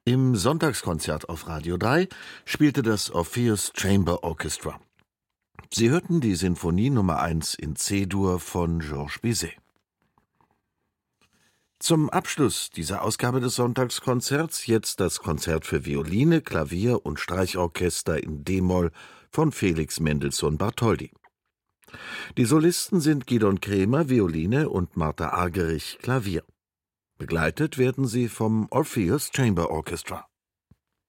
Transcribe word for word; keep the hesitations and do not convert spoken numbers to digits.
Im Sonntagskonzert auf Radio drei spielte das Orpheus Chamber Orchestra. Sie hörten die Sinfonie Nummer eins in C-Dur von Georges Bizet. Zum Abschluss dieser Ausgabe des Sonntagskonzerts jetzt das Konzert für Violine, Klavier und Streichorchester in d-Moll von Felix Mendelssohn Bartholdy. Die Solisten sind Gidon Kremer, Violine, und Martha Argerich, Klavier. Begleitet werden sie vom Orpheus Chamber Orchestra.